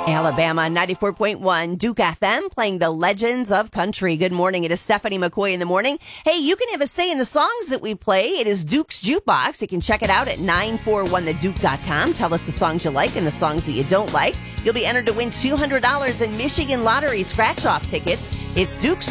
Alabama 94.1 Duke FM playing the legends of country. Good morning. It is Stephanie McCoy in the morning. Hey, you can have a say in the songs that we play. It is Duke's Jukebox. You can check it out at 941theduke.com. Tell us the songs you like and the songs that you don't like. You'll be entered to win $200 in Michigan Lottery scratch-off tickets. It's Duke's